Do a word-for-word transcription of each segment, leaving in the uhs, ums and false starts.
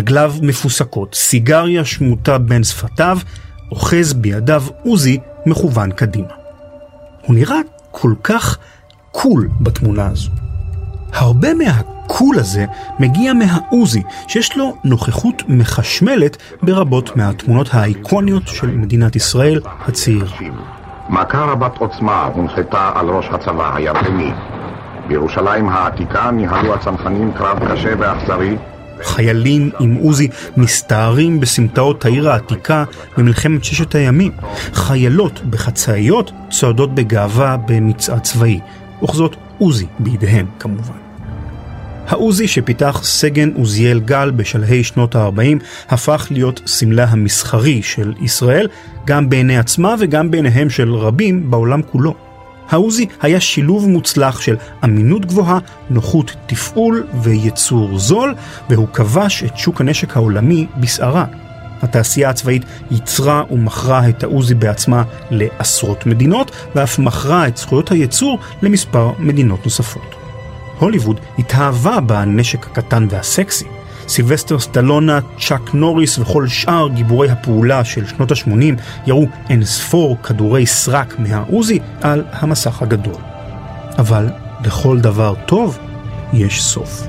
רגליו מפוסקות, סיגריה שמוטה בין שפתיו, אוחז בידיו עוזי מכוון קדימה. הוא נראה כל כך קול בתמונה הזו. הרבה מהקול הזה מגיע מהעוזי, שיש לו נוכחות מחשמלת ברבות מהתמונות האיקוניות של מדינת ישראל הצעירה. מכה רבת עוצמה הונחתה על ראש הצבא הירדני. בירושלים העתיקה ניהלו הצנחנים קרב קשה ואכזרי. חיילים עם עוזי מסתערים בסמטאות העיר העתיקה במלחמת ששת הימים. חיילות בחצאיות צועדות בגאווה במצעד צבאי, אוחזות עוזי בידיהן כמובן. העוזי שפיתח סגן עוזיאל גל בשלהי שנות ה-ארבעים הפך להיות סמלה המסחרי של ישראל, גם בעיני עצמה וגם בעיניהם של רבים בעולם כולו. העוזי היה שילוב מוצלח של אמינות גבוהה, נוחות תפעול וייצור זול, והוא כבש את שוק הנשק העולמי בסערה. התעשייה הצבאית ייצרה ומכרה את העוזי בעצמה לעשרות מדינות, ואף מכרה את זכויות הייצור למספר מדינות נוספות. הוליווד התאהבה בנשק הקטן והסקסי. סילבסטר סטלונה, צ'אק נוריס וכל שאר גיבורי הפעולה של שנות ה-שמונים יראו אין ספור כדורי סרק מהעוזי על המסך הגדול. אבל לכל דבר טוב יש סוף.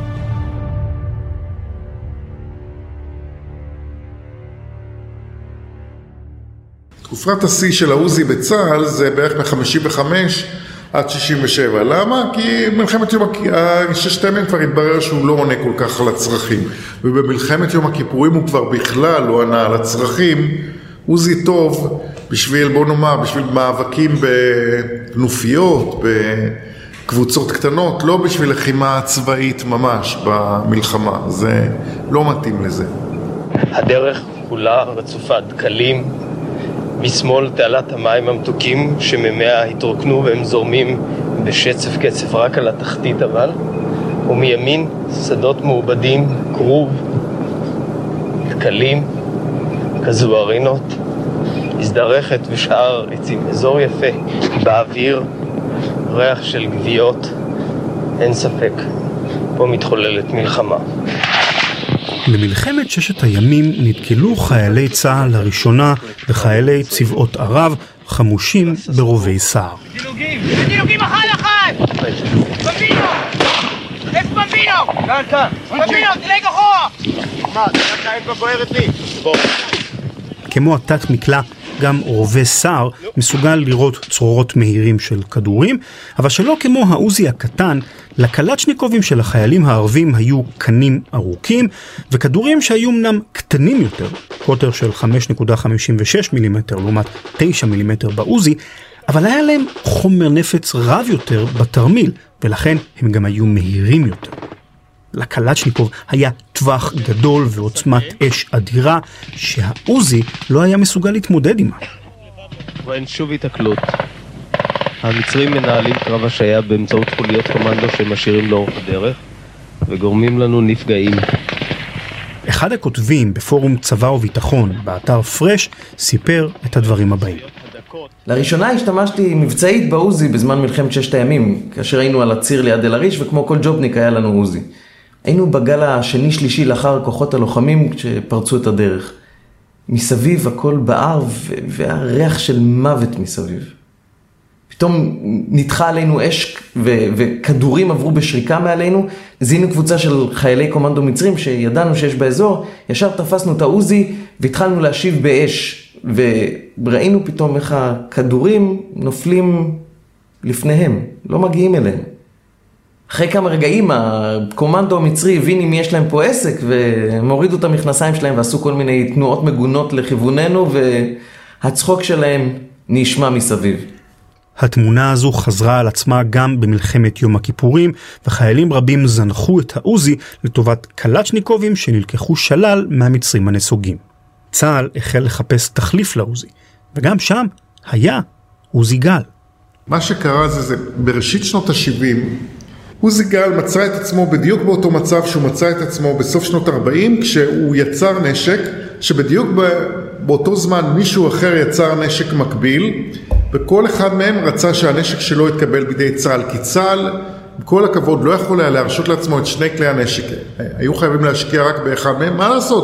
תקופת השיא של העוזי בצה"ל זה בערך מ-חמישים וחמש עד שישים ושבע. למה? כי מלחמת יום ששת הימים כבר התברר שהוא לא עונה כל כך על הצרכים. ובמלחמת יום הכיפורים הוא כבר בכלל לא ענה על הצרכים. עוזי טוב בשביל, בוא נאמר, בשביל מאבקים בכנופיות, בקבוצות קטנות, לא בשביל לחימה צבאית ממש במלחמה. זה לא מתאים לזה. הדרך כולה רצופה דקלים. משמאל תעלת המים המתוקים שממיה התרוקנו והם זורמים בשצף קצף רק על התחתית אבל, ומימין שדות מעובדים, קרוב, דקלים, כזוארינות, הזדרכת ושאר עצים, אזור יפה, באוויר, ריח של גוויות, אין ספק, פה מתחוללת מלחמה. למלחמת ששת הימים נתקלו חיילי צה"ל לראשונה וחיילי צבאות ערב חמושים ברובי סער. דילוגים, דילוגים אחד אחד! במבינו! איפה במבינו? כאן, כאן. במבינו, דילג אחורה! מה, דילג האצבע בוערת לי? בוא. כמו התת מקלע, גם רובה סער מסוגל לראות צרורות מהירים של כדורים, אבל שלא כמו העוזי הקטן, לקלצ'ניקובים של החיילים הערבים היו קנים ארוכים, וכדורים שהיו אמנם קטנים יותר, קוטר של חמש נקודה חמישים ושש מילימטר לעומת תשע מילימטר בעוזי, אבל היה להם חומר נפץ רב יותר בתרמיל, ולכן הם גם היו מהירים יותר. לקלצ'ניקוב היה טווח גדול ועוצמת אש אדירה שהעוזי לא היה מסוגל להתמודד עימה. ואין שוב התקלות. המצרים מנהלים קרב השהיה באמצעות חוליות קומנדו שמשאירים לאורך הדרך וגורמים לנו נפגעים. אחד הכותבים בפורום צבא וביטחון באתר פרש סיפר את הדברים הבאים. לראשונה השתמשתי מבצעית בעוזי בזמן מלחמת ששת הימים, כאשר היינו על הציר ליד אל-עריש וכמו כל ג'ובניק היה לנו עוזי. היינו בגל השני שלישי לאחר כוחות הלוחמים כשפרצו את הדרך. מסביב הכל בער והריח של מוות מסביב. פתאום נדחה עלינו אש ו- וכדורים עברו בשריקה מעלינו. זיהינו קבוצה של חיילי קומנדו מצרים שידענו שיש באזור. ישר תפסנו את העוזי והתחלנו להשיב באש. וראינו פתאום איך הכדורים נופלים לפניהם, לא מגיעים אליהם. אחרי כמה רגעים הקומנדו המצרי הבין אם יש להם פה עסק והם הורידו את המכנסיים שלהם ועשו כל מיני תנועות מגונות לכיווננו והצחוק שלהם נשמע מסביב. התמונה הזו חזרה על עצמה גם במלחמת יום הכיפורים, וחיילים רבים זנחו את העוזי לטובת קלצ'ניקובים שנלקחו שלל מהמצרים הנסוגים. צה"ל החל לחפש תחליף לעוזי, וגם שם היה עוזי גל. מה שקרה זה, זה בראשית שנות ה-שבעים, עוזי גל מצא את עצמו בדיוק באותו מצב שהוא מצא את עצמו בסוף שנות ה-ארבעים, כשהוא יצר נשק, שבדיוק באותו זמן מישהו אחר יצר נשק מקביל, וכל אחד מהם רצה שהנשק שלו יתקבל בידי צה"ל, כי צה"ל, בכל הכבוד, לא יכול היה להרשות לעצמו את שני כלי הנשק. היו חייבים להשקיע רק באחד מהם, מה לעשות?